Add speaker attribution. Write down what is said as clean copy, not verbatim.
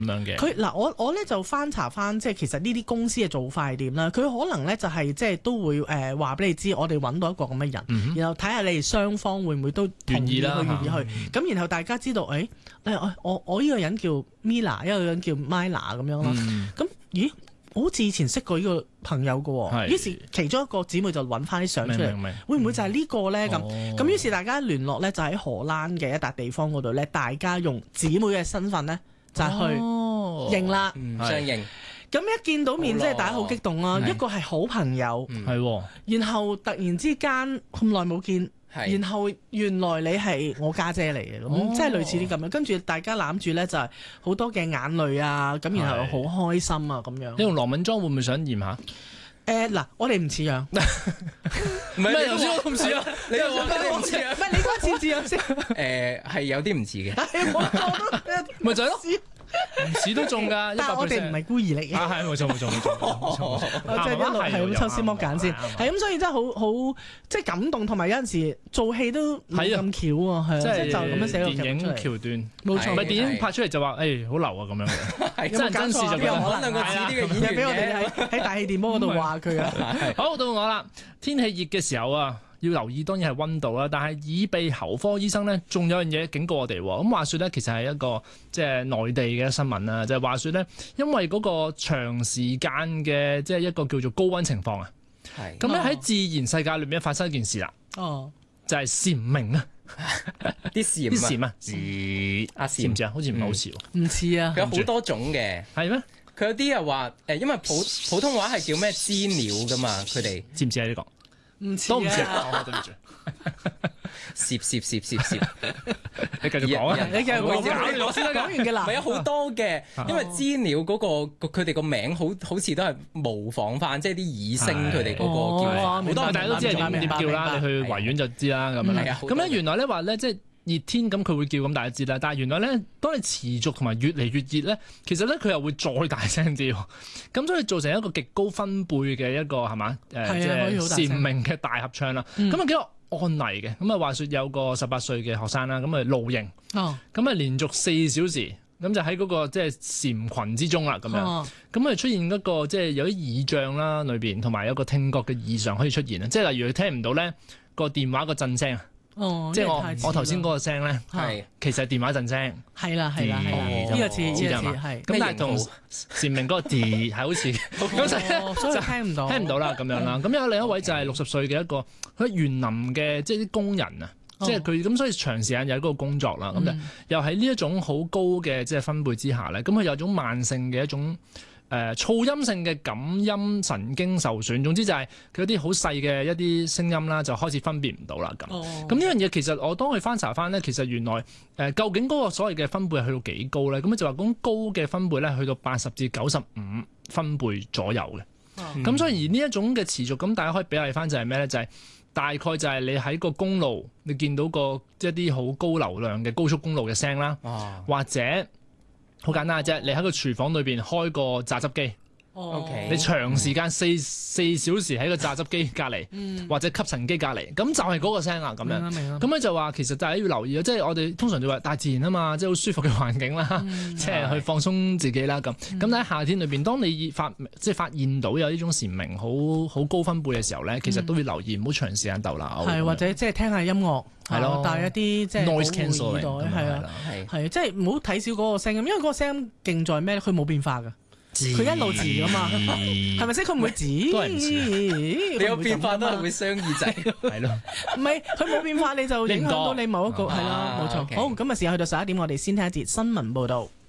Speaker 1: 咁樣嘅。
Speaker 2: 佢嗱，我咧就翻查翻，即係其實呢啲公司嘅做法係點啦？佢可能咧就係即係都會話俾你知，我哋揾到一個咁嘅人，然後睇下你哋雙方會唔會都同意去願意去。咁然後大家知道，我呢個人叫 Mila， 一個人叫 Myla 咁樣啦。咁咦？我好似以前識過呢個朋友嘅，於是其中一個姊妹就揾翻啲相出嚟，會唔會就係呢個咧？咁於是大家聯絡咧就喺荷蘭嘅一笪地方嗰度咧，大家用姊妹嘅身份咧就係去認啦，
Speaker 3: 相認。
Speaker 2: 咁一見到面，即係大家好激動啦。一個係好朋友，然後突然之間咁耐冇見。然後原來你係我家姐嚟嘅，咁即係類似啲咁樣，跟住大家攬住咧就係好多嘅眼淚啊，咁然後好開心啊咁樣。
Speaker 1: 你同羅敏莊會唔會想驗下？
Speaker 2: 嗱，我哋唔似樣，
Speaker 1: 唔係頭先我唔似啊，
Speaker 3: 你又話你唔似啊？
Speaker 2: 唔係你嗰次似樣先。
Speaker 3: 係有啲唔似嘅，
Speaker 1: 咪就係咯。唔似都中㗎，
Speaker 2: 但係我哋唔係孤兒嚟嘅。
Speaker 1: 係冇錯，
Speaker 2: 即係一路係咁抽絲剝繭先，係咁，所以真係好即係感動，同埋有陣時做戲都唔係咁巧啊，係即係就咁樣寫個
Speaker 1: 電影橋段，
Speaker 2: 冇錯。
Speaker 1: 咪電影拍出嚟就話誒好流啊咁樣嘅，真人真事就
Speaker 3: 有可能個似啲嘅演員
Speaker 2: 俾我哋喺大氣電波嗰度話佢啊。
Speaker 1: 好到我啦，天氣熱嘅時候啊。要留意當然係溫度啦，但係耳鼻喉科醫生咧，仲有樣嘢警告我哋喎。咁話說咧，其實係一個即係內地嘅新聞啦，就係話說咧，因為嗰個長時間嘅即係一個叫做高溫情況啊，咁咧喺自然世界裏面發生一件事啦，就係蟬鳴啊，
Speaker 3: 啲蟬啊，
Speaker 1: 似唔似啊？好似唔係好似喎，
Speaker 2: 唔似啊，
Speaker 3: 佢有好多種嘅，
Speaker 1: 係咩？
Speaker 3: 佢有啲又話因為普通話係叫咩知鳥噶嘛，佢哋
Speaker 1: 似唔似啊呢個？
Speaker 2: 都唔似
Speaker 1: 啊！對唔住，
Speaker 3: 攝，
Speaker 1: 你繼續講啊！
Speaker 2: 你繼續講，我先講完嘅啦。
Speaker 3: 咪有好多嘅，因為知鳥嗰個佢哋個名好似都係模仿翻，即係啲擬聲佢哋嗰個叫法。好多
Speaker 1: 大家都知係點叫啦，你去維園就知啦咁樣。咁咧原來咧話咧即係。熱天咁佢會叫咁大隻啦，但係原來咧，當你持續同埋越嚟越熱咧，其實咧佢又會再大聲啲，咁所以造成一個極高分貝嘅一個係嘛即係蟬鳴嘅大合唱啦。咁啊幾個案例嘅，咁啊話說有個18歲嘅學生啦，咁啊露營，咁啊連續4小時，咁就喺嗰個即係蟬群之中啦，咁樣，咁啊出現一個即係有啲異象啦，裏邊同埋有個聽覺嘅異常可以出現啊，即係例如佢聽唔到咧個電話個震聲。即係我頭先嗰個聲咧，其實係電話震聲。係啦，呢個似係。咁但係同蟬鳴嗰個字係好似，
Speaker 2: 所以聽唔到
Speaker 1: 啦咁樣啦。咁有另一位就係60歲嘅一個佢園林嘅即係啲工人啊，即係佢咁所以長時間有嗰個工作啦。咁就又喺呢一種好高嘅即係分貝之下咧，咁佢有種慢性嘅一種。噪音性嘅感音神經受損，總之就係佢有啲好細嘅一啲聲音啦，就開始分別唔到啦咁。咁呢樣嘢其實我當佢翻查翻咧，其實原來究竟嗰個所謂嘅分貝係去到幾高咧？咁就話咁高嘅分貝咧，去到80至95分貝左右嘅。咁所以而呢一種嘅持續，咁大家可以比例翻就係咩咧？就係大概就係你喺個公路，你見到個一啲好高流量嘅高速公路嘅聲啦，或者。好簡單嘅啫，你喺個廚房裏邊開個榨汁機，你長時間四小時喺個榨汁機隔離，或者吸塵機隔離，咁就係嗰個聲啦咁樣。咁咧就話其實大家要留意啊，即係我哋通常就話大自然啊嘛，即係好舒服嘅環境啦，即係去放鬆自己啦咁。咁喺夏天裏邊，當你發現到有呢種蟬鳴好高分貝嘅時候咧，其實都要留意，唔好長時間逗留。
Speaker 2: 係或者即係聽下音樂。係咯，帶一啲即係
Speaker 1: noise cancelling
Speaker 2: 係即係唔好睇少嗰個聲音，因為嗰個聲音勁在咩咧？佢冇變化噶，佢一路字噶嘛，係咪先？佢唔會字，
Speaker 3: 你有變化都係會傷耳仔，
Speaker 1: 係咯。
Speaker 2: 唔係佢冇變化，你就影響到你某一個係啦，冇錯。好，咁啊，時間去到11點，我哋先聽一節新聞報導。